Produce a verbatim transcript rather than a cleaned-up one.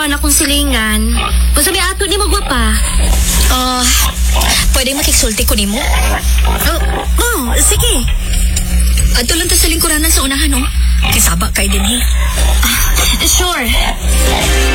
pa na kong silingan. Kung sabi ato ni magwapa. Ah, uh, pwede makiksulti ko nimo? Oh, oh, sige. Ato lang ta sa lingkuranan sa unahan, no? Kisaba kay din, eh. Sure.